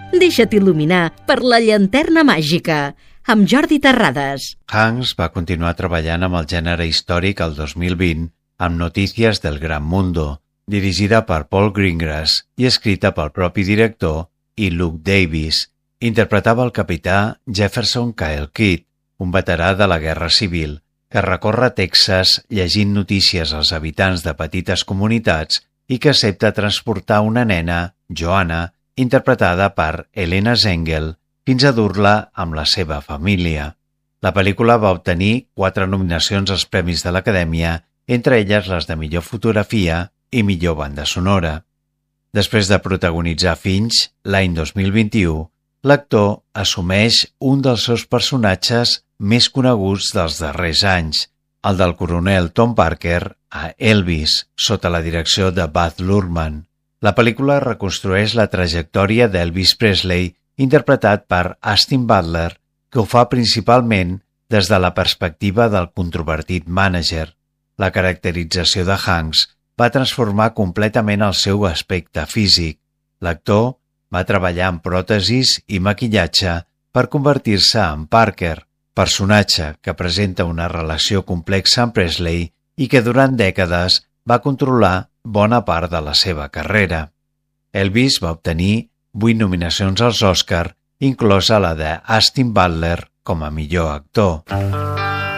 Deixa't il·luminar per la llanterna màgica, amb Jordi Terrades. Hanks va continuar treballant amb el gènere històric el 2020 amb Notícies del Gran Mundo, dirigida per Paul Greengrass i escrita pel propi director i Luke Davis. Interpretava el capità Jefferson Kyle Kidd, un veterà de la Guerra Civil, que recorre Texas llegint notícies als habitants de petites comunitats i que accepta transportar una nena, Joanna, interpretada per Helena Zengel, fins a dur-la amb la seva família. La pel·lícula va obtenir 4 nominacions als Premis de l'Acadèmia, entre elles les de millor fotografia i millor banda sonora. Després de protagonitzar Finch l'any 2021, l'actor assumeix un dels seus personatges més coneguts dels darrers anys, el del coronel Tom Parker a Elvis, sota la direcció de Baz Luhrmann. La pel·lícula reconstrueix la trajectòria d'Elvis Presley, interpretat per Austin Butler, que ho fa principalment des de la perspectiva del controvertit mànager. La caracterització de Hanks va transformar completament el seu aspecte físic. L'actor va treballar amb pròtesis i maquillatge per convertir-se en Parker, personatge que presenta una relació complexa amb Presley i que durant dècades va controlar bona part de la seva carrera. Elvis va obtenir 8 nominacions als Oscar, inclosa la de Austin Butler com a millor actor.